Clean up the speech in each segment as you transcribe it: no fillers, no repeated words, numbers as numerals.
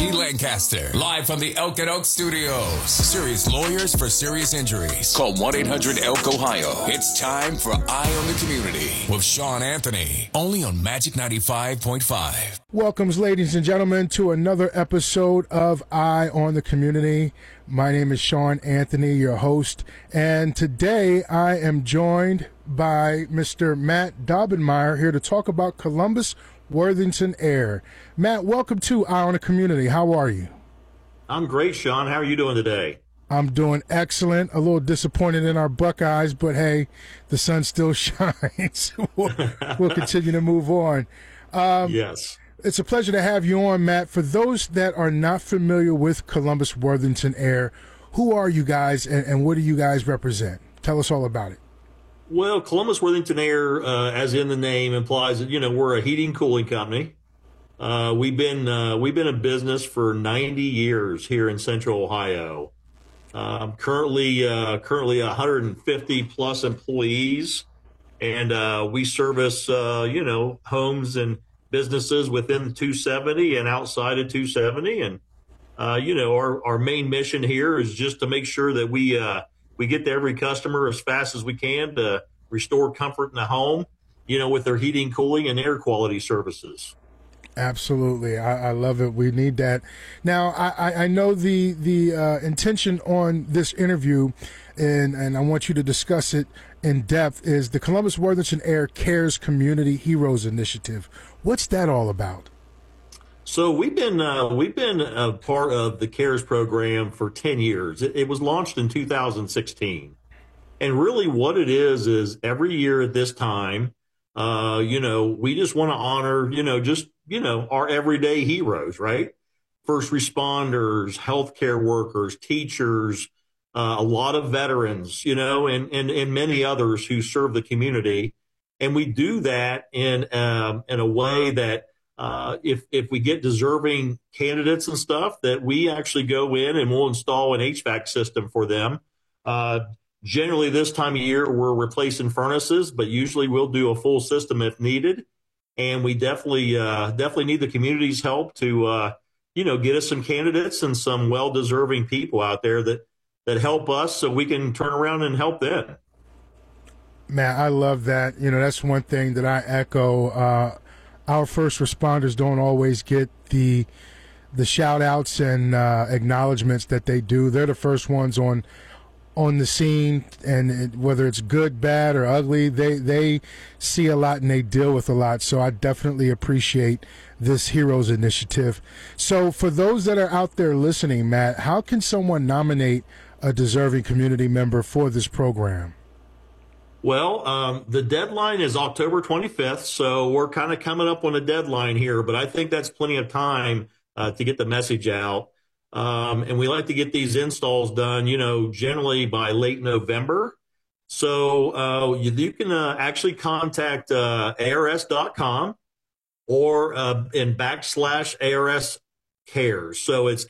Lancaster, live from the Elk and Oak Studios. Serious lawyers for serious injuries. Call 1-800-ELK-OHIO. It's time for Eye on the Community with Sean Anthony, only on Magic 95.5. Welcomes, ladies and gentlemen, to another episode of Eye on the Community. My name is Sean Anthony, your host, and today I am joined by Mr. Matt Daubenmire here to talk about Columbus Worthington Air. Matt, welcome to Eye on the Community. How are you? I'm great, Sean. How are you doing today? I'm doing excellent. A little disappointed in our Buckeyes, but hey, the sun still shines. We'll continue to move on. Yes. It's a pleasure to have you on, Matt. For those that are not familiar with Columbus Worthington Air, who are you guys and what do you guys represent? Tell us all about it. Well, Columbus Worthington Air, as in the name implies, that we're a heating cooling company. We've been in business for 90 years here in Central Ohio. Currently 150 plus employees, and we service homes and businesses within 270 and outside of 270. And our main mission here is just to make sure that we get to every customer as fast as we can to restore comfort in the home, with their heating, cooling, and air quality services. Absolutely. I love it. We need that. Now, I know the intention on this interview, and I want you to discuss it in depth, is the Columbus Worthington Air Cares Community Heroes Initiative. What's that all about? So we've been a part of the CARES program for 10 years. It was launched in 2016. And really what it is every year at this time, we just want to honor, our everyday heroes, right? First responders, healthcare workers, teachers, a lot of veterans, and many others who serve the community. And we do that in a way that if we get deserving candidates and stuff, that we actually go in and we'll install an HVAC system for them. Generally, this time of year, we're replacing furnaces, but usually we'll do a full system if needed. And we definitely need the community's help to, get us some candidates and some well-deserving people out there that help us so we can turn around and help them. Man, I love that. That's one thing that I echo. Our first responders don't always get the shout outs and acknowledgments that they do. They're the first ones on the scene, and whether it's good, bad, or ugly, they see a lot and they deal with a lot. So I definitely appreciate this Heroes Initiative. So for those that are out there listening, Matt, how can someone nominate a deserving community member for this program? Well, the deadline is October 25th, so we're kind of coming up on a deadline here, but I think that's plenty of time to get the message out. And we like to get these installs done, generally by late November. So you can actually contact ARS.com or in /ARS cares. So it's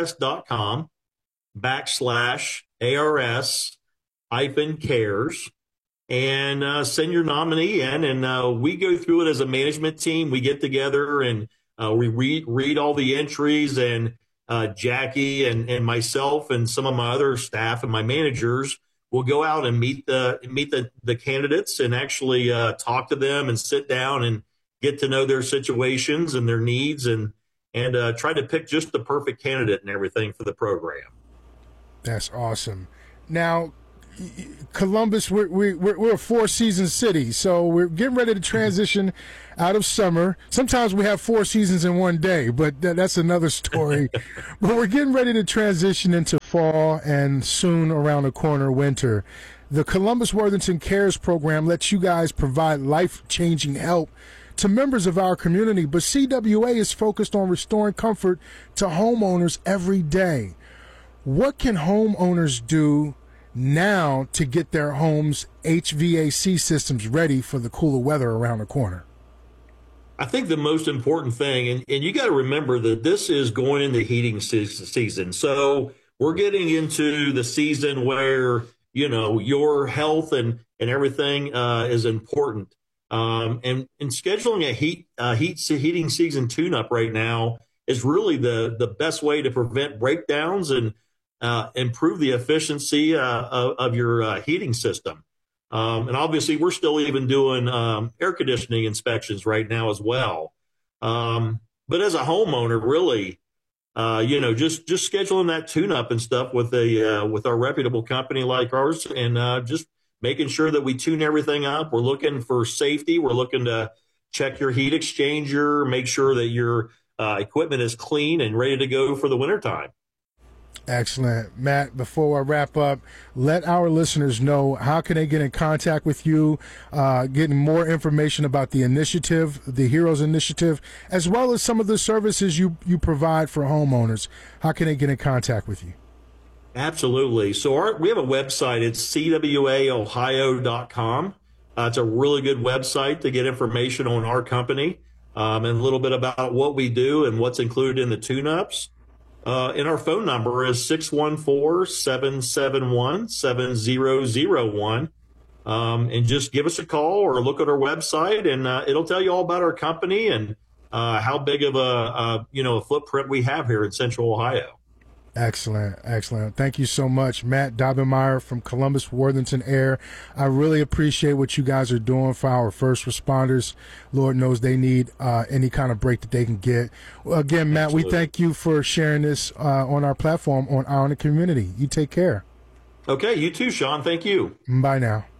ARS.com/ARS-cares. And send your nominee in, and we go through it as a management team. We get together and we read all the entries, and Jackie and myself and some of my other staff and my managers will go out and meet the candidates and actually talk to them and sit down and get to know their situations and their needs and try to pick just the perfect candidate and everything for the program. That's awesome. Now, Columbus, we're a four-season city, so we're getting ready to transition out of summer. Sometimes we have four seasons in one day, but that's another story. But we're getting ready to transition into fall and soon around the corner, winter. The Columbus Worthington Cares program lets you guys provide life-changing help to members of our community, but CWA is focused on restoring comfort to homeowners every day. What can homeowners do now to get their homes' HVAC systems ready for the cooler weather around the corner? I think the most important thing, and you got to remember that this is going into heating season. So we're getting into the season where, your health and everything is important. And scheduling a heating season tune-up right now is really the best way to prevent breakdowns and improve the efficiency of your heating system. And obviously, we're still even doing air conditioning inspections right now as well. But as a homeowner, really, just scheduling that tune-up and stuff with our reputable company like ours, and just making sure that we tune everything up. We're looking for safety. We're looking to check your heat exchanger, make sure that your equipment is clean and ready to go for the wintertime. Excellent. Matt, before I wrap up, let our listeners know how can they get in contact with you, getting more information about the initiative, the Heroes Initiative, as well as some of the services you provide for homeowners. How can they get in contact with you? Absolutely. So we have a website. It's cwaohio.com. It's a really good website to get information on our company and a little bit about what we do and what's included in the tune-ups. And our phone number is 614-771-7001. And just give us a call or look at our website, and it'll tell you all about our company and how big of a footprint we have here in Central Ohio. Excellent. Excellent. Thank you so much, Matt Daubenmire from Columbus Worthington Air. I really appreciate what you guys are doing for our first responders. Lord knows they need any kind of break that they can get. Again, Matt, Absolutely. We thank you for sharing this on our platform on Eye on the Community. You take care. Okay, you too, Sean. Thank you. Bye now.